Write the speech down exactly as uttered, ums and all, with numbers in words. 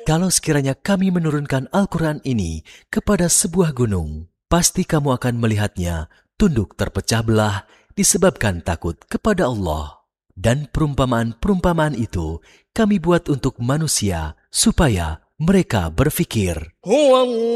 Kalau sekiranya kami menurunkan Al-Quran ini kepada sebuah gunung, pasti kamu akan melihatnya tunduk terpecah belah disebabkan takut kepada Allah. Dan perumpamaan-perumpamaan itu kami buat untuk manusia supaya mereka berfikir.